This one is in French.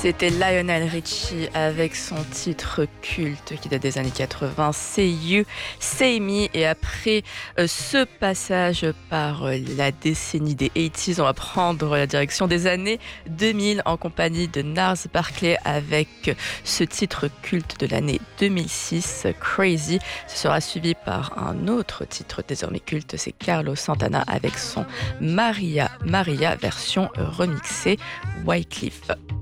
C'était Lionel Richie avec son titre culte qui date des années 80, Say You, Say Me. Et après ce passage par la décennie des 80s, on va prendre la direction des années 2000 en compagnie de Gnarls Barkley avec ce titre culte de l'année 2006, Crazy. Ce sera suivi par un autre titre désormais culte, c'est Carlos Santana avec son Maria Maria version remixée, Wyclef.